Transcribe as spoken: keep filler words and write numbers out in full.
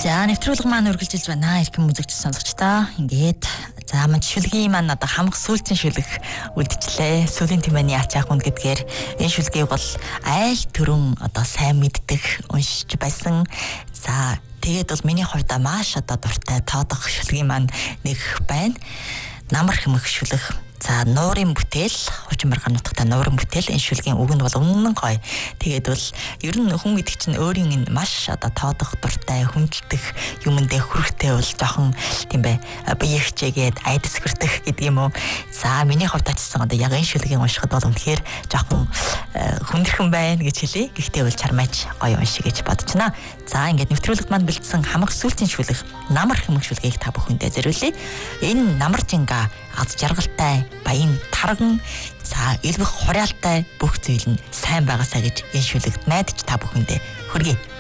За нэвтрүүлэг маань үргэлжилж байна. Ирхэн музыкч сонсогчдоо ингээд за маань шүлгийн маань одоо хамаг сүүлчийн шүлэг үлдчихлээ. Сүүлийн тэмээний ачаах үн гэдгээр энэ шүлгийг бол айл төрөн одоо сайн мэддэг уншиж байсан. За тэгээд бол миний хувьд маш одоо дуртай тоодох шүлгийн маань нэг байна. Намар хэмэх шүлэг. За нуурын бүтээл, хуучин маргаан нутагтай нуурын бүтээл энэ шүлгийн үг нь бол үнэн гоё. Тэгээд бол ер нь хүн гэдэг чинь өөрийн маш одоо тоодох дуртай, хүндэлдэг юмдээ хүрэхтэй бол жоохон тийм бай бие хичээгээд айдас хүртэх гэдэг юм уу. За миний хувьд очсон одоо яг энэ шүлгийг уншихад бол үнэхээр жоохон хүндэрхэн байна гэж хэлье. Гэхдээ бол чармайч гоё уншиг гэж бодож байна. За ингээд нэвтрүүлэгт манд бэлдсэн хамаг сүүлчийн шүлэг намар хэмэх шүлгийг та бүхэндээ зориулъя. Энэ намар жинга аз жаргалтай, баян тарган, за элбэх хураалтай бүх зүйл нь сайн байгаасаа гэж энэ шүлэгт найдаж та бүхэндээ хүргэе.